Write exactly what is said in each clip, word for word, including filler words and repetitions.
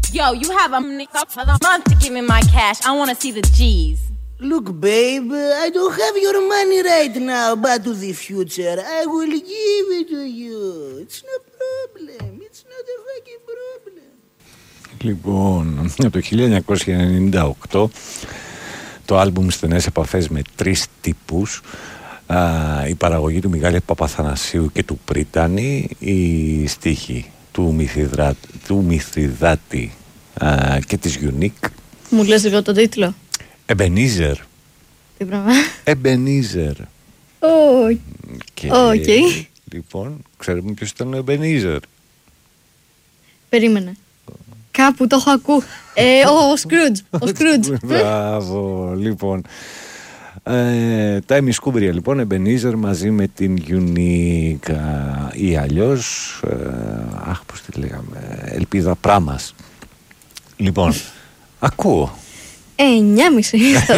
Yo, you have a nigga for the month to give me my cash. I want to see the G's. Look, babe, I don't have your money right now, but to the future, I will give it to you. It's no problem. It's not a fucking problem. Λοιπόν, από το χίλια εννιακόσια ενενήντα οκτώ το άλμπουμ «Στενές επαφές με τρεις τύπους», α, η παραγωγή του Μιγάλη Παπαθανασίου και του Πρίτανη, η στίχη του, Μυθιδρά, του Μυθριδάτη α, και της Unique. Μου λες λίγο τον τίτλο. Ebenezer. Τι πράγμα? Ebenezer. Οκ. Okay. Λοιπόν, ξέρουμε ποιος ήταν ο Ebenezer. Περίμενε. Κάπου το έχω ακούσει. Ε, ο Σκρούτζ. Ο Σκρούτζ. Μπράβο, λοιπόν. Ε, τα ημισκούμπρια, λοιπόν, Ebenezer μαζί με την Unique ή αλλιώς, ε, αχ, πώς τη λέγαμε, Ελπίδα Πράμας. Λοιπόν, ακούω. Εννιά μισή.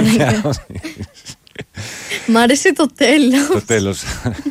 Μ' άρεσε το τέλος. Το τέλος.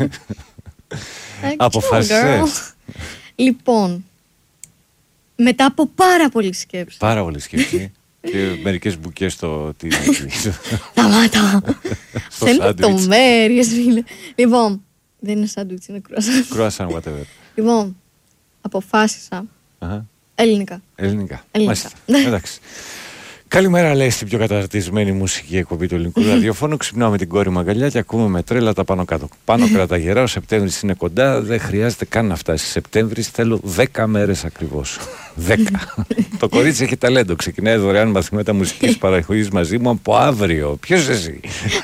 Αποφάσισες. Λοιπόν, μετά από πάρα πολλή σκέψη. Πάρα πολλή σκέψη. Και μερικές μπουκές στο τι. Σταμάτα. Σε λεπτομέρειες, φίλε. Λοιπόν, δεν είναι σάντουιτς, είναι κρουασάν. Κρουασάν, whatever. Λοιπόν, αποφάσισα ελληνικά. Ελληνικά. Μάλιστα. Εντάξει. Καλημέρα, λέει, στην πιο καταρτισμένη μουσική εκπομπή του ελληνικού ραδιοφώνου. Ξυπνάω με την κόρη μου αγκαλιά και ακούμε με τρέλα τα πάνω κάτω. Πάνω κράτα γερά, ο Σεπτέμβρης είναι κοντά. Δεν χρειάζεται καν να φτάσει Σεπτέμβρης. Θέλω δέκα μέρες ακριβώς. Δέκα. Το κορίτσι έχει ταλέντο. Ξεκινάει δωρεάν μαθήματα μουσικής παραγωγής μαζί μου από αύριο. Ποιος εσύ?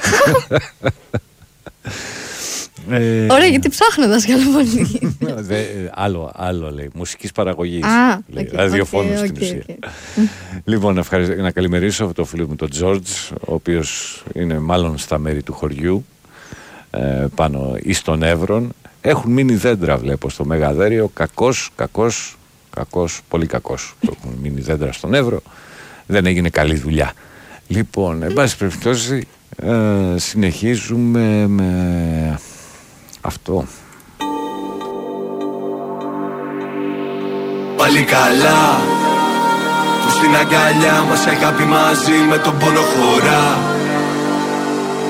Ε... Ωραία, γιατί ψάχνω δάσκαλο πολύ. άλλο, άλλο λέει. Μουσικής παραγωγής. Ah, ραδιοφώνου okay, στην okay, ουσία. Okay. Λοιπόν, ευχαριστώ, να καλημερίσω το φίλο μου τον Τζόρτζ, ο οποίος είναι μάλλον στα μέρη του χωριού, ε, πάνω εις τον Εύρον. Έχουν μείνει δέντρα, βλέπω, στο Μεγαδέριο. Κακός, κακός, κακός, πολύ κακός. Έχουν μείνει δέντρα στον Εύρο. Δεν έγινε καλή δουλειά. Λοιπόν, εν πάση περιπτώσει, ε, συνεχίζουμε με αυτό. Πάλι καλά που στην αγκαλιά μας αγάπη μαζί με τον πόνο χωρά.